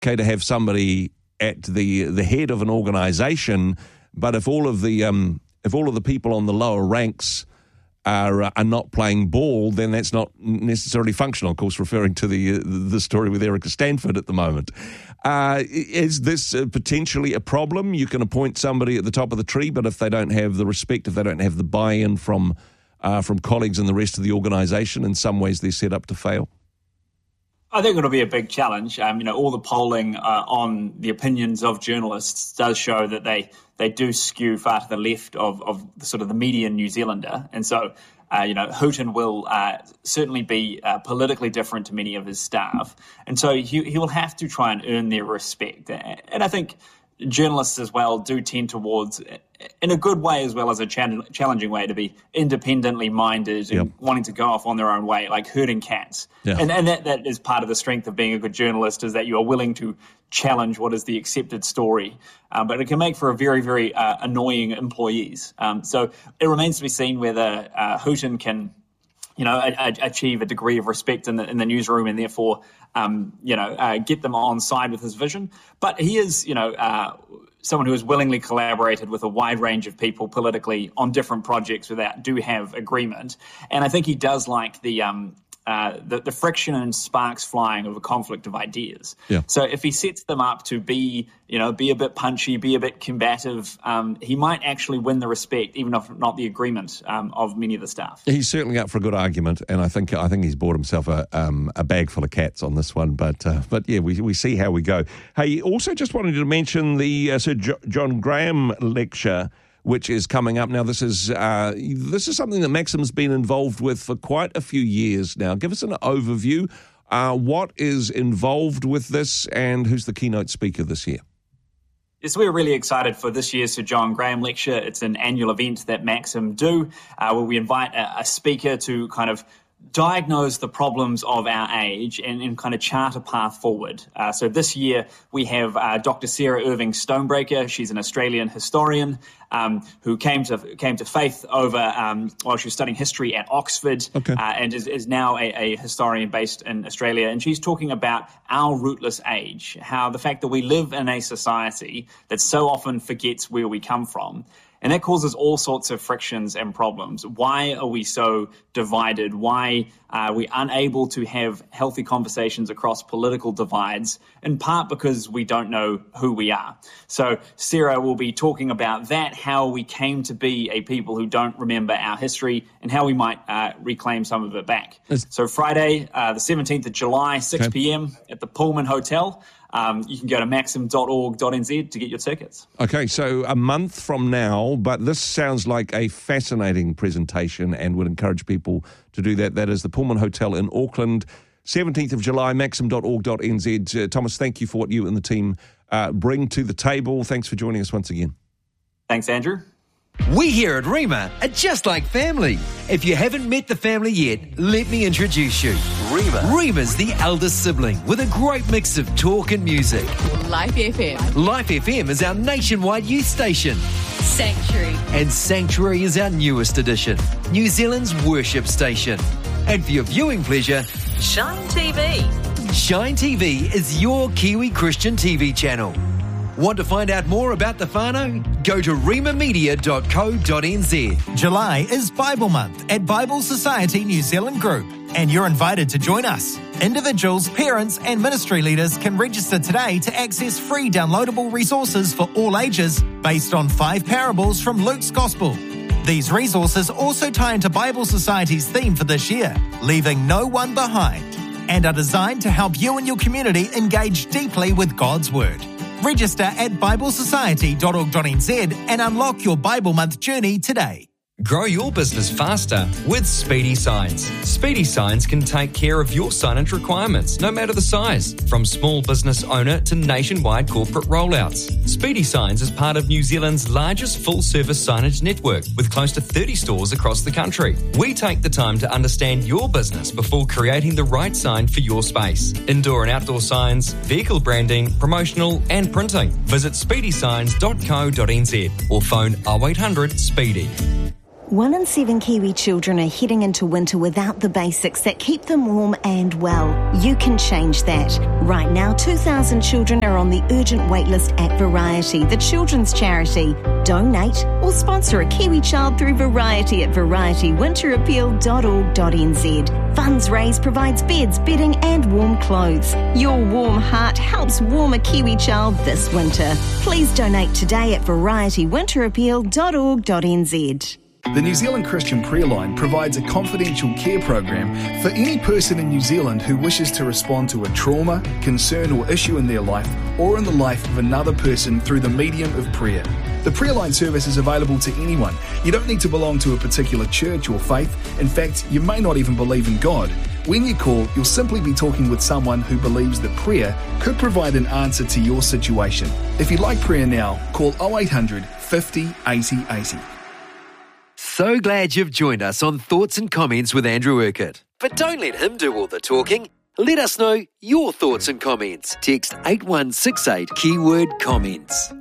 okay to have somebody at the head of an organisation, but if all of the people on the lower ranks are not playing ball, then that's not necessarily functional. Of course, referring to the story with Erica Stanford at the moment. Is this potentially a problem? You can appoint somebody at the top of the tree, but if they don't have the respect, if they don't have the buy-in from colleagues and the rest of the organisation, in some ways they're set up to fail. I think it'll be a big challenge. All the polling on the opinions of journalists does show that they do skew far to the left of sort of the median New Zealander. And so, Hooton will certainly be politically different to many of his staff. And so he will have to try and earn their respect. And I think journalists as well do tend towards, in a good way as well as a challenging way, to be independently minded and wanting to go off on their own way, like herding cats. Yeah. And that is part of the strength of being a good journalist, is that you are willing to challenge what is the accepted story. But it can make for a very, very annoying employees. So it remains to be seen whether Hooton can achieve a degree of respect in the newsroom and therefore, get them on side with his vision. But he is, someone who has willingly collaborated with a wide range of people politically on different projects that do have agreement. And I think he does like the friction and sparks flying of a conflict of ideas. Yeah. So if he sets them up to be a bit punchy, be a bit combative, he might actually win the respect, even if not the agreement of many of the staff. He's certainly up for a good argument, and I think he's bought himself a bag full of cats on this one. But yeah, we see how we go. Hey, also just wanted to mention the Sir John Graham lecture, which is coming up now. This is something that Maxim's been involved with for quite a few years now. Give us an overview. What is involved with this, and who's the keynote speaker this year? Yes, we're really excited for this year's Sir John Graham lecture. It's an annual event that Maxim do, where we invite a speaker to kind of diagnose the problems of our age and kind of chart a path forward. So this year we have Dr. Sarah Irving Stonebreaker. She's an Australian historian who came to faith over while she was studying history at Oxford, and is now a historian based in Australia. And she's talking about our rootless age, how the fact that we live in a society that so often forgets where we come from. And that causes all sorts of frictions and problems. Why are we so divided? Why are we unable to have healthy conversations across political divides? In part because we don't know who we are. So Sarah will be talking about that, how we came to be a people who don't remember our history, and how we might reclaim some of it back. So Friday, the 17th of July, 6 p.m. at the Pullman Hotel. You can go to maxim.org.nz to get your tickets. Okay, so a month from now, but this sounds like a fascinating presentation and would encourage people to do that. That is the Pullman Hotel in Auckland, 17th of July, maxim.org.nz. Thomas, thank you for what you and the team bring to the table. Thanks for joining us once again. Thanks, Andrew. We here at Rima are just like family. If you haven't met the family yet, let me introduce you. Rima's the eldest sibling with a great mix of talk and music. Life FM. Life FM is our nationwide youth station. Sanctuary. And Sanctuary is our newest addition, New Zealand's worship station. And for your viewing pleasure, Shine TV. Shine TV is your Kiwi Christian TV channel. Want to find out more about the whānau? Go to rimamedia.co.nz. July is Bible Month at Bible Society New Zealand Group, and you're invited to join us. Individuals, parents and ministry leaders can register today to access free downloadable resources for all ages based on 5 parables from Luke's Gospel. These resources also tie into Bible Society's theme for this year, leaving no one behind, and are designed to help you and your community engage deeply with God's Word. Register at biblesociety.org.nz and unlock your Bible Month journey today. Grow your business faster with Speedy Signs. Speedy Signs can take care of your signage requirements, no matter the size, from small business owner to nationwide corporate rollouts. Speedy Signs is part of New Zealand's largest full-service signage network, with close to 30 stores across the country. We take the time to understand your business before creating the right sign for your space. Indoor and outdoor signs, vehicle branding, promotional and printing. Visit speedysigns.co.nz or phone 0800 SPEEDY. 1 in 7 Kiwi children are heading into winter without the basics that keep them warm and well. You can change that. Right now, 2,000 children are on the urgent waitlist at Variety, the children's charity. Donate or sponsor a Kiwi child through Variety at varietywinterappeal.org.nz. Funds raised provides beds, bedding and warm clothes. Your warm heart helps warm a Kiwi child this winter. Please donate today at varietywinterappeal.org.nz. The New Zealand Christian Prayer Line provides a confidential care program for any person in New Zealand who wishes to respond to a trauma, concern or issue in their life or in the life of another person through the medium of prayer. The Prayer Line service is available to anyone. You don't need to belong to a particular church or faith. In fact, you may not even believe in God. When you call, you'll simply be talking with someone who believes that prayer could provide an answer to your situation. If you'd like prayer now, call 0800 50 80 80. So glad you've joined us on Thoughts and Comments with Andrew Urquhart. But don't let him do all the talking. Let us know your thoughts and comments. Text 8168 keyword comments.